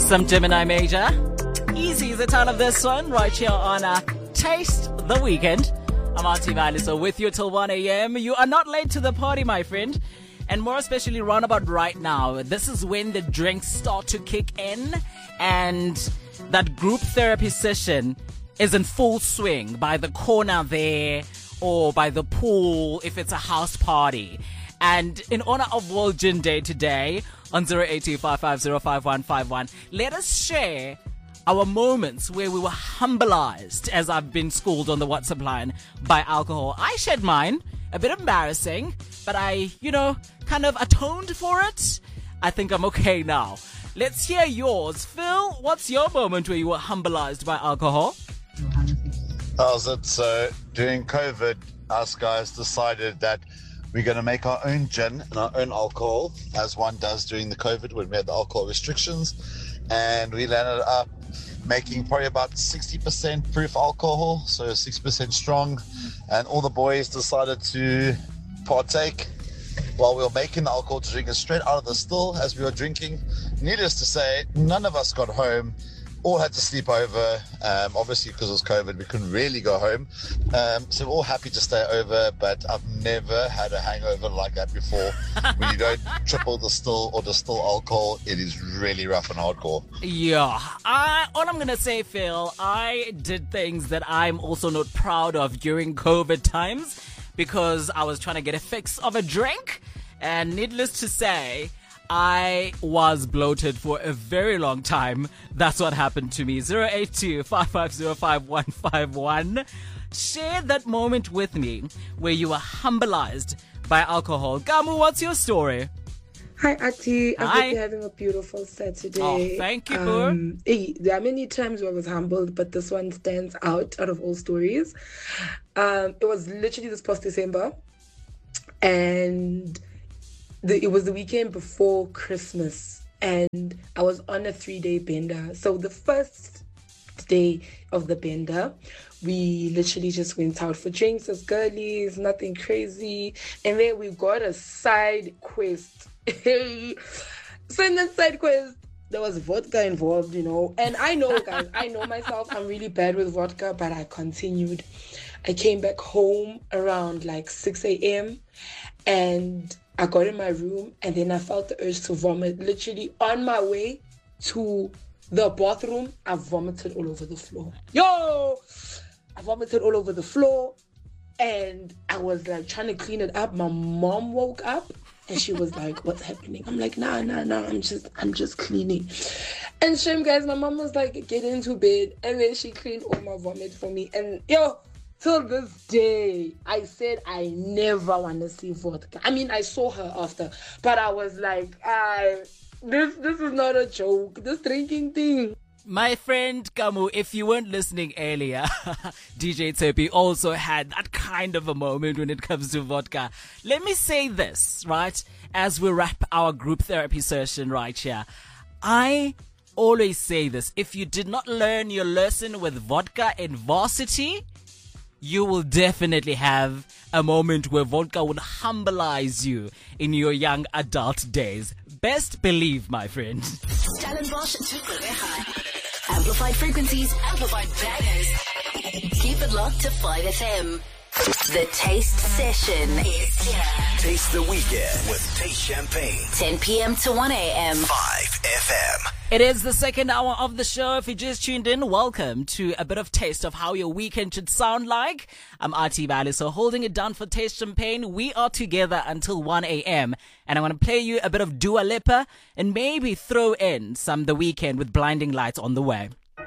Some Gemini Major. Easy is the title of this one right here on Taste the Weekend. I'm Auntie Valley, so with you till 1 a.m. You are not late to the party, my friend. And more especially round about right now. This is when the drinks start to kick in and that group therapy session is in full swing by the corner there or by the pool if it's a house party. And in honor of World Gin Day today, on 0825505151, let us share our moments where we were humbleized, as I've been schooled on the WhatsApp line, by alcohol. I shared mine, a bit embarrassing, but I, kind of atoned for it. I think I'm okay now. Let's hear yours. Phil, what's your moment where you were humbleized by alcohol? How's it? So during COVID, us guys decided that we're going to make our own gin and our own alcohol, as one does during the COVID when we had the alcohol restrictions. And we landed up making probably about 60% proof alcohol, so 6% strong. And all the boys decided to partake while we were making the alcohol to drink it straight out of the still as we were drinking. Needless to say, none of us got home. All had to sleep over. Obviously, because it was COVID, we couldn't really go home. So we're all happy to stay over, but I've never had a hangover like that before. When you don't triple the still or distill alcohol, it is really rough and hardcore. Yeah. All I'm going to say, Phil, I did things that I'm also not proud of during COVID times because I was trying to get a fix of a drink. And needless to say, I was bloated for a very long time. That's what happened to me. 082-550-5151. Share that moment with me where you were humbleized by alcohol. Gamu, what's your story? Hi, Ati. I Hi. hope you're having a beautiful Saturday. Oh, thank you, boo. There are many times where I was humbled, but this one stands out of all stories. It was literally this past December, and it was the weekend before Christmas, and I was on a 3-day bender. So the first day of the bender, we literally just went out for drinks as girlies, nothing crazy. And then we got a side quest. So in that side quest, there was vodka involved, And I know, guys, I know myself, I'm really bad with vodka, but I continued. I came back home around like 6 a.m. and I got in my room and then I felt the urge to vomit. Literally on my way to the bathroom, I vomited all over the floor. I vomited all over the floor and I was like trying to clean it up. My mom woke up and she was like, "What's happening?" I'm like, nah, I'm just cleaning. And shame, guys, my mom was like, "Get into bed." And then she cleaned all my vomit for me. And till this day, I said I never want to see vodka. I mean, I saw her after, but I was like, this is not a joke. This drinking thing. My friend Gamu, if you weren't listening earlier, DJ Tepi also had that kind of a moment when it comes to vodka. Let me say this, right, as we wrap our group therapy session right here. I always say this. If you did not learn your lesson with vodka in varsity, you will definitely have a moment where vodka would humbleize you in your young adult days. Best believe, my friend. Stellenbosch to Gruyere. Amplified frequencies, amplified bangers. Keep it locked to 5FM. The Taste Session is here. Taste the Weekend with Taste Champagne. 10 p.m. to 1 a.m. 5FM. It is the second hour of the show. If you just tuned in, welcome to a bit of taste of how your weekend should sound like. I'm Auntie Valley, so holding it down for Taste Champagne. We are together until 1 a.m. And I'm going to play you a bit of Dua Lipa and maybe throw in some The Weekend with Blinding Lights on the way.